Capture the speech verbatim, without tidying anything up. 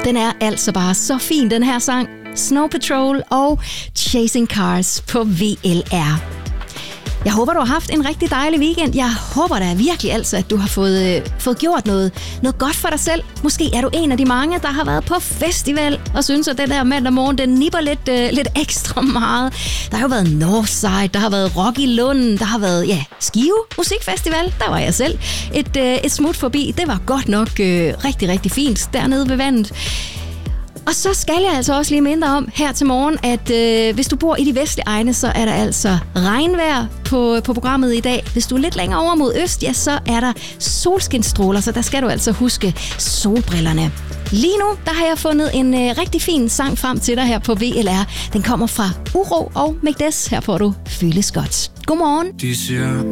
Den er altså bare så fin, den her sang. Snow Patrol og Chasing Cars på V L R. Jeg håber, du har haft en rigtig dejlig weekend. Jeg håber da virkelig altså, at du har fået, øh, fået gjort noget, noget godt for dig selv. Måske er du en af de mange, der har været på festival og synes, at den der mandag morgen, den nipper lidt, øh, lidt ekstra meget. Der har jo været Northside, der har været Rock i Lund, der har været ja, Skive Musikfestival. Der var jeg selv et, øh, et smut forbi. Det var godt nok øh, rigtig, rigtig fint dernede ved vandet. Og så skal jeg altså også lige minde om her til morgen, at øh, hvis du bor i de vestlige egne, så er der altså regnvejr på, på programmet i dag. Hvis du er lidt længere over mod øst, ja, så er der solskinstråler, så der skal du altså huske solbrillerne. Lige nu, der har jeg fundet en øh, rigtig fin sang frem til dig her på V L R. Den kommer fra Uro og Mægdes. Her får du Føles Godt. Godmorgen. De siger,